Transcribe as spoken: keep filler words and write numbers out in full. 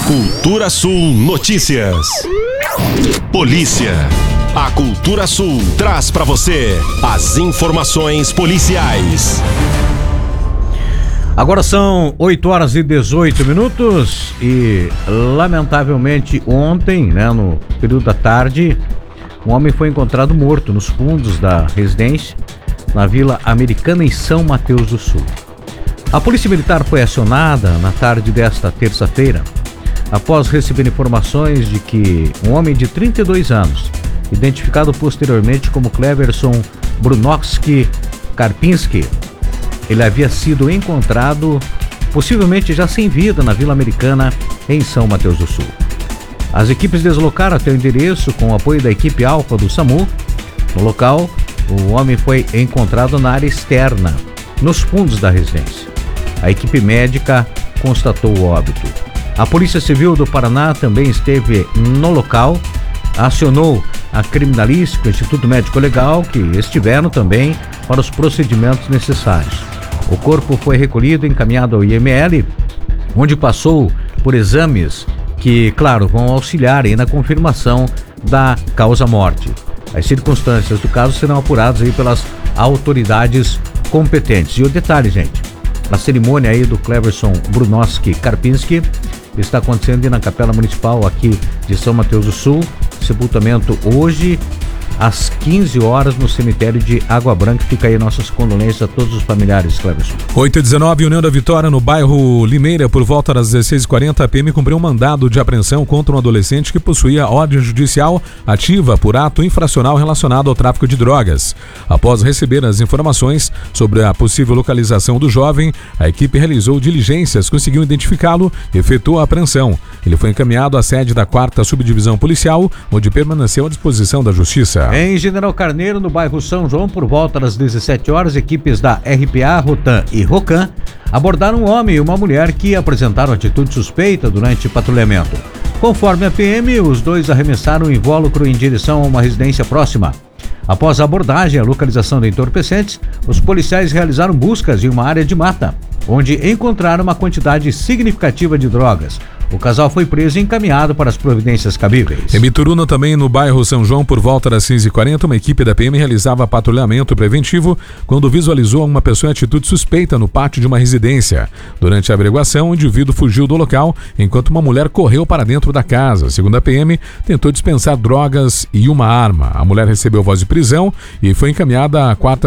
Cultura Sul Notícias. Polícia. A Cultura Sul traz para você as informações policiais. Agora são oito horas e dezoito minutos e, lamentavelmente, ontem, né, no período da tarde, um homem foi encontrado morto nos fundos da residência na Vila Americana, em São Mateus do Sul. A Polícia Militar foi acionada na tarde desta terça-feira, após receber informações de que um homem de trinta e dois anos, identificado posteriormente como Cleverson Brunowski Karpinski, ele havia sido encontrado, possivelmente já sem vida, na Vila Americana, em São Mateus do Sul. As equipes deslocaram até o endereço com o apoio da equipe Alfa do SAMU. No local, o homem foi encontrado na área externa, nos fundos da residência. A equipe médica constatou o óbito. A Polícia Civil do Paraná também esteve no local, acionou a Criminalística, o Instituto Médico Legal, que estiveram também para os procedimentos necessários. O corpo foi recolhido e encaminhado ao I M L, onde passou por exames que, claro, vão auxiliar aí na confirmação da causa-morte. As circunstâncias do caso serão apuradas aí pelas autoridades competentes. E o detalhe, gente, a cerimônia aí do Cleverson Brunowski Karpinski está acontecendo na Capela Municipal aqui de São Mateus do Sul. Sepultamento hoje às quinze horas no cemitério de Água Branca. Fica aí nossas condolências a todos os familiares, Cleverson. oito e dezenove, União da Vitória, no bairro Limeira, por volta das dezesseis e quarenta, a P M cumpriu um mandado de apreensão contra um adolescente que possuía ordem judicial ativa por ato infracional relacionado ao tráfico de drogas. Após receber as informações sobre a possível localização do jovem, a equipe realizou diligências, conseguiu identificá-lo e efetuou a apreensão. Ele foi encaminhado à sede da quarta Subdivisão Policial, onde permaneceu à disposição da Justiça. Em General Carneiro, no bairro São João, por volta das dezessete horas, equipes da R P A, Rotan e Rocan abordaram um homem e uma mulher que apresentaram atitude suspeita durante patrulhamento. Conforme a P M, os dois arremessaram o invólucro em direção a uma residência próxima. Após a abordagem e a localização de entorpecentes, os policiais realizaram buscas em uma área de mata, onde encontraram uma quantidade significativa de drogas. O casal foi preso e encaminhado para as providências cabíveis. Em Bituruna, também no bairro São João, por volta das quinze e quarenta, uma equipe da P M realizava patrulhamento preventivo quando visualizou uma pessoa em atitude suspeita no pátio de uma residência. Durante a averiguação, o indivíduo fugiu do local, enquanto uma mulher correu para dentro da casa. Segundo a P M, tentou dispensar drogas e uma arma. A mulher recebeu voz de prisão e foi encaminhada à quarta